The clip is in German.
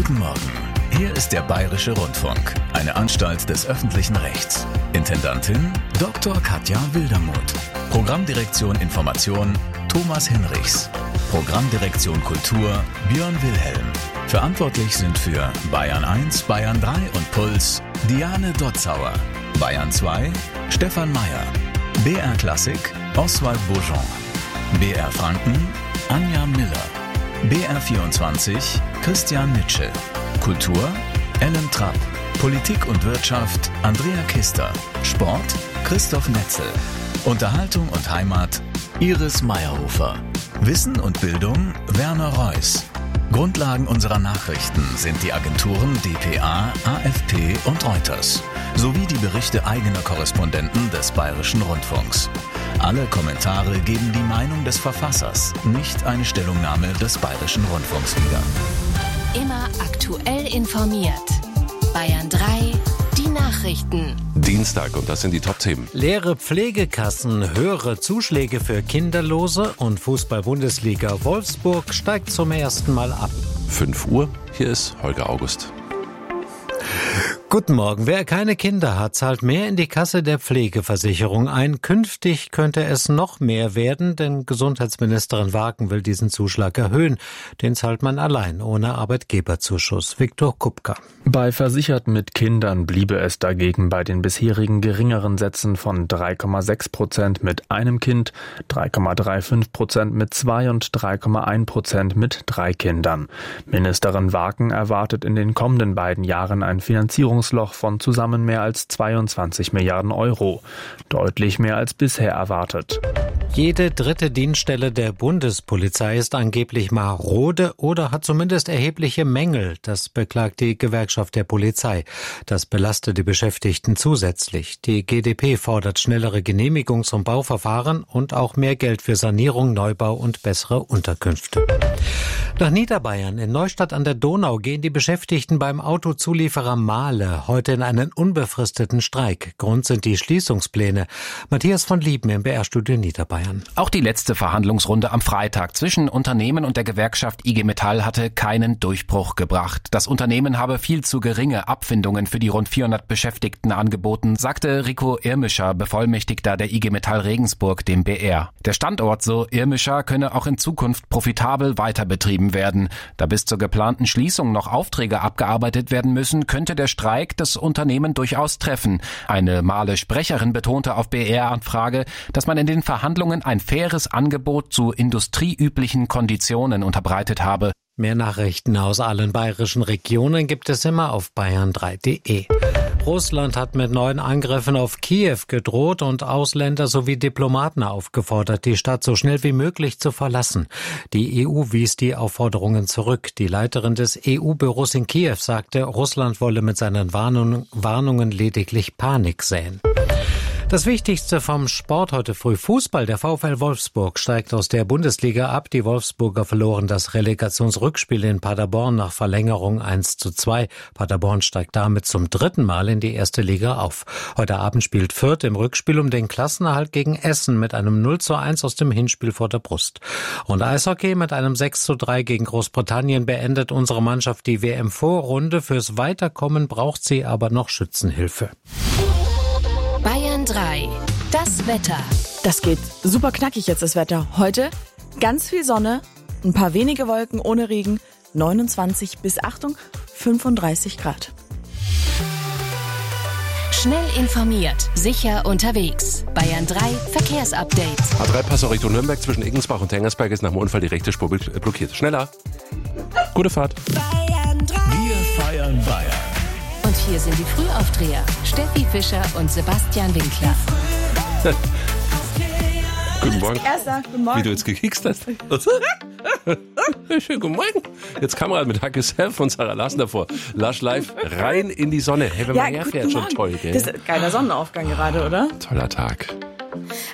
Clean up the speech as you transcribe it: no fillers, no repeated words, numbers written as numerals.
Guten Morgen. Hier ist der Bayerische Rundfunk, eine Anstalt des öffentlichen Rechts. Intendantin Dr. Katja Wildermuth. Programmdirektion Information Thomas Hinrichs. Programmdirektion Kultur Björn Wilhelm. Verantwortlich sind für Bayern 1, Bayern 3 und Puls Diane Dotzauer. Bayern 2 Stefan Meyer. BR Klassik Oswald Bourgeon. BR Franken Anja Miller. BR 24 Christian Nitsche. Kultur Ellen Trapp. Politik und Wirtschaft Andrea Kister. Sport Christoph Netzel. Unterhaltung und Heimat Iris Meyerhofer. Wissen und Bildung Werner Reuss. Grundlagen unserer Nachrichten sind die Agenturen dpa, AFP und Reuters sowie die Berichte eigener Korrespondenten des Bayerischen Rundfunks. Alle Kommentare geben die Meinung des Verfassers, nicht eine Stellungnahme des Bayerischen Rundfunks wieder. Immer aktuell informiert. Bayern 3, die Nachrichten. Dienstag, und das sind die Top-Themen. Leere Pflegekassen, höhere Zuschläge für Kinderlose und Fußball-Bundesliga. Wolfsburg steigt zum ersten Mal ab. 5 Uhr, hier ist Holger August. Guten Morgen. Wer keine Kinder hat, zahlt mehr in die Kasse der Pflegeversicherung ein. Künftig könnte es noch mehr werden, denn Gesundheitsministerin Wagen will diesen Zuschlag erhöhen. Den zahlt man allein, ohne Arbeitgeberzuschuss. Viktor Kupka. Bei Versicherten mit Kindern bliebe es dagegen bei den bisherigen geringeren Sätzen von 3,6% mit einem Kind, 3,35% mit 2 und 3,1% mit 3 Kindern. Ministerin Wagen erwartet in den kommenden beiden Jahren ein Finanzierungsloch von zusammen mehr als 22 Milliarden Euro. Deutlich mehr als bisher erwartet. Jede dritte Dienststelle der Bundespolizei ist angeblich marode oder hat zumindest erhebliche Mängel. Das beklagt die Gewerkschaft der Polizei. Das belastet die Beschäftigten zusätzlich. Die GdP fordert schnellere Genehmigungs- und Bauverfahren und auch mehr Geld für Sanierung, Neubau und bessere Unterkünfte. Nach Niederbayern. In Neustadt an der Donau gehen die Beschäftigten beim Autozulieferer Mahle heute in einen unbefristeten Streik. Grund sind die Schließungspläne. Matthias von Lieben im BR-Studio Niederbayern. Auch die letzte Verhandlungsrunde am Freitag zwischen Unternehmen und der Gewerkschaft IG Metall hatte keinen Durchbruch gebracht. Das Unternehmen habe viel zu geringe Abfindungen für die rund 400 Beschäftigten angeboten, sagte Rico Irmischer, Bevollmächtigter der IG Metall Regensburg, dem BR. Der Standort, so Irmischer, könne auch in Zukunft profitabel weiter betrieben werden. Da bis zur geplanten Schließung noch Aufträge abgearbeitet werden müssen, könnte der Streik das Unternehmen durchaus treffen. Eine Mahle-Sprecherin betonte auf BR-Anfrage, dass man in den Verhandlungen ein faires Angebot zu industrieüblichen Konditionen unterbreitet habe. Mehr Nachrichten aus allen bayerischen Regionen gibt es immer auf bayern3.de. Russland hat mit neuen Angriffen auf Kiew gedroht und Ausländer sowie Diplomaten aufgefordert, die Stadt so schnell wie möglich zu verlassen. Die EU wies die Aufforderungen zurück. Die Leiterin des EU-Büros in Kiew sagte, Russland wolle mit seinen Warnungen lediglich Panik säen. Das Wichtigste vom Sport heute früh: Fußball. Der VfL Wolfsburg steigt aus der Bundesliga ab. Die Wolfsburger verloren das Relegationsrückspiel in Paderborn nach Verlängerung 1:2. Paderborn steigt damit zum 3. Mal in die erste Liga auf. Heute Abend spielt Fürth im Rückspiel um den Klassenerhalt gegen Essen mit einem 0:1 aus dem Hinspiel vor der Brust. Und Eishockey: mit einem 6:3 gegen Großbritannien beendet unsere Mannschaft die WM-Vorrunde. Fürs Weiterkommen braucht sie aber noch Schützenhilfe. Bayern 3, das Wetter. Das geht super knackig jetzt, das Wetter. Heute ganz viel Sonne, ein paar wenige Wolken ohne Regen, 29 bis, Achtung, 35 Grad. Schnell informiert, sicher unterwegs. Bayern 3 Verkehrsupdate. A3-Passau Richtung Nürnberg zwischen Eggensbach und Tengersberg ist nach dem Unfall die rechte Spur blockiert. Schneller. Gute Fahrt. Bayern 3. Wir feiern Bayern. Und hier sind die Frühaufdreher. Steffi Fischer und Sebastian Winkler. Guten Morgen. Erster, guten Morgen. Wie du jetzt gekekst hast. Schönen guten Morgen. Jetzt Kamerad mit Hacke Self und Sarah Larsen davor. Lush Live rein in die Sonne. Hey, wenn man herfährt, schon toll, gell? Das ist ein geiler Sonnenaufgang gerade, oder? Toller Tag.